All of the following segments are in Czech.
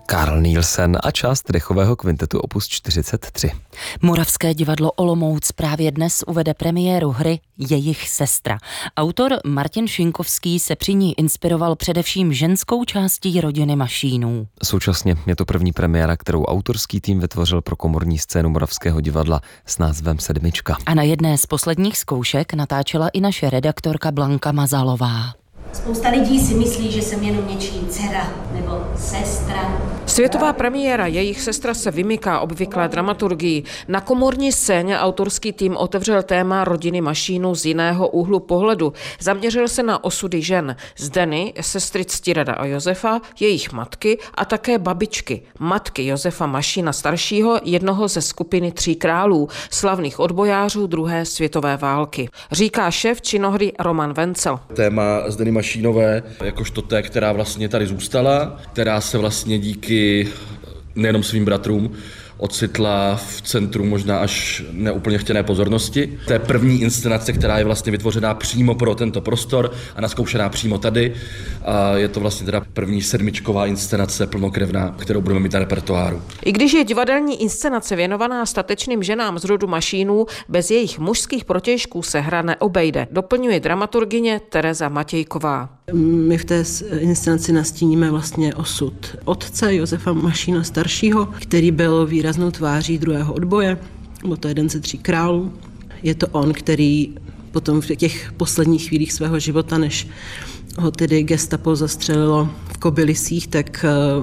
Carl Nielsen a část dechového kvintetu opus 43. Moravské divadlo Olomouc právě dnes uvede premiéru hry Jejich sestra. Autor Martin Šinkovský se při ní inspiroval především ženskou částí rodiny Mašínů. Současně je to první premiéra, kterou autorský tým vytvořil pro komorní scénu Moravského divadla s názvem Sedmička. A na jedné z posledních zkoušek natáčela i naše redaktorka Blanka Mazalová. Spousta lidí si myslí, že jsem jenom něčí dcera nebo sestra. Světová premiéra Jejich sestra se vymyká obvyklé dramaturgii. Na komorní scéně autorský tým otevřel téma rodiny Mašínů z jiného úhlu pohledu. Zaměřil se na osudy žen. Zdeny, sestry Ctirada a Josefa, jejich matky a také babičky. Matky Josefa Mašína staršího, jednoho ze skupiny 3 králů, slavných odbojářů druhé světové války. Říká šéf činohry Roman Vencel. Téma Zdeny Mašínové, jakožto té, která vlastně tady zůstala, která se vlastně díky nejenom svým bratrům ocitla v centru možná až neúplně chtěné pozornosti. To je první inscenace, která je vlastně vytvořená přímo pro tento prostor a naskoušená přímo tady. A je to vlastně teda první sedmičková inscenace plnokrevná, kterou budeme mít na repertoáru. I když je divadelní inscenace věnovaná statečným ženám z rodu Mašínů, bez jejich mužských protějšků se hra neobejde, doplňuje dramaturgyně Tereza Matějková. My v té inscenaci nastíníme vlastně osud otce Josefa Mašína staršího, který byl výraznou tváří druhého odboje, byl to jeden ze 3 králů. Je to on, který potom v těch posledních chvílích svého života, než ho tedy gestapo zastřelilo v Kobylisích, tak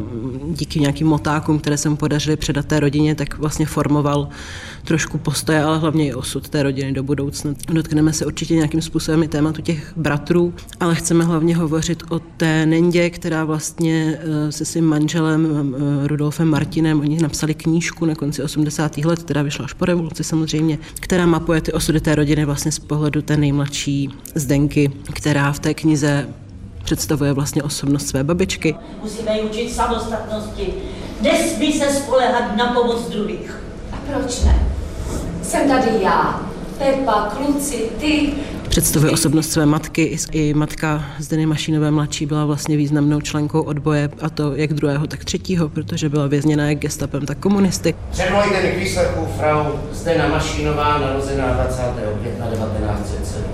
díky nějakým motákům, které se mu podařily předat té rodině, tak vlastně formoval trošku postoje, ale hlavně i osud té rodiny do budoucna. Dotkneme se určitě nějakým způsobem i tématu těch bratrů, ale chceme hlavně hovořit o té Nendě, která vlastně se svým manželem Rudolfem Martinem, oni napsali knížku na konci 80. let, která vyšla až po revoluci samozřejmě, která mapuje ty osudy té rodiny vlastně z pohledu té nejmladší Zdenky, která v té knize představuje vlastně osobnost své babičky. Musíme ji učit samostatnosti. Nesmí se spoléhat na pomoc druhých. A proč ne? Jsem tady já, Pepa, kluci, ty. Představuje osobnost své matky. I matka Zdeny Mašínové mladší byla vlastně významnou členkou odboje, a to jak druhého, tak 3., protože byla vězněna jak gestapem, tak komunisty. Předvolejte mi k výslechu frau Zdena Mašínová, narozená 20. května 1907.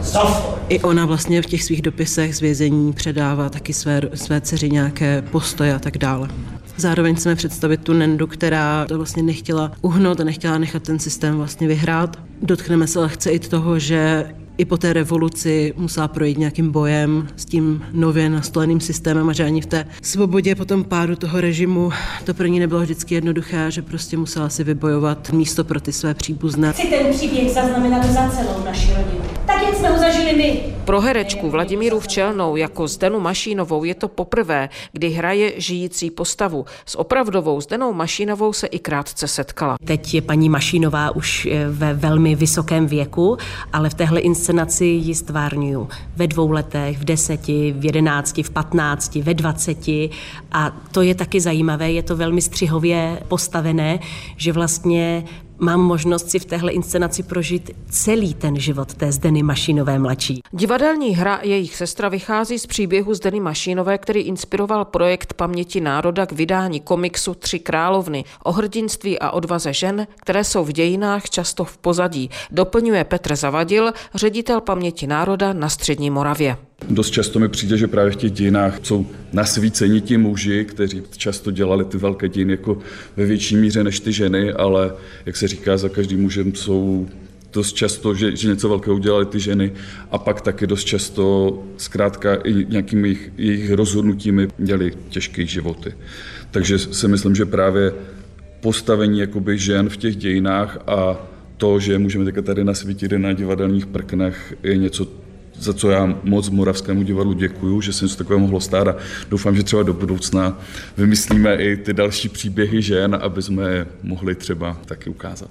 I ona vlastně v těch svých dopisech z vězení předává taky své dceři nějaké postoje a tak dále. Zároveň chceme představit tu Nendu, která to vlastně nechtěla uhnout a nechtěla nechat ten systém vlastně vyhrát. Dotkneme se lehce i toho, že i po té revoluci musela projít nějakým bojem s tím nově nastoleným systémem a že ani v té svobodě po tom pádu toho režimu to pro ní nebylo vždycky jednoduché, že prostě musela si vybojovat místo pro ty své příbuzné. Chci ten příběh zaznamenat za celou naši rodinu. Tak, jak jsme ho zažili my. Pro herečku Vladimíru Včelnou jako Zdenu Mašínovou je to poprvé, kdy hraje žijící postavu. S opravdovou Zdenou Mašínovou se i krátce setkala. Teď je paní Mašínová už ve velmi vysokém věku, ale v téhle inscenaci ji stvárňuju ve 2 letech, v 10, v 11, v 15, ve 20 a to je taky zajímavé, je to velmi střihově postavené, že vlastně mám možnost si v téhle inscenaci prožít celý ten život té Zdeny Mašínové mladší. Divadelní hra Jejich sestra vychází z příběhu Zdeny Mašínové, který inspiroval projekt Paměti národa k vydání komiksu 3 královny o hrdinství a odvaze žen, které jsou v dějinách často v pozadí. Doplňuje Petr Zavadil, ředitel Paměti národa na Střední Moravě. Dost často mi přijde, že právě v těch dějinách jsou nasvíceni ti muži, kteří často dělali ty velké dějiny jako ve větší míře než ty ženy, ale jak se říká, za každým mužem jsou dost často, že něco velkého udělali ty ženy a pak taky dost často zkrátka i nějakými jejich rozhodnutími měli těžké životy. Takže si myslím, že právě postavení jakoby žen v těch dějinách a to, že můžeme tady nasvítit na divadelních prknech, je něco, za co já moc Moravskému divadlu děkuju, že se něco takového mohlo stát a doufám, že třeba do budoucna vymyslíme i ty další příběhy žen, aby jsme je mohli třeba taky ukázat.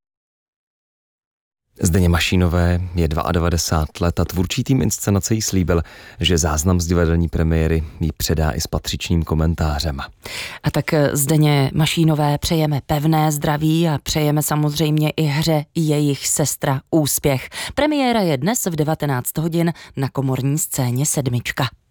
Zdeně Mašínové je 92 let a tvůrčí tým inscenace jí slíbil, že záznam z divadelní premiéry jí předá i s patřičným komentářem. A tak Zdeně Mašínové přejeme pevné zdraví a přejeme samozřejmě i hře Jejich sestra úspěch. Premiéra je dnes v 19 hodin na komorní scéně Sedmička.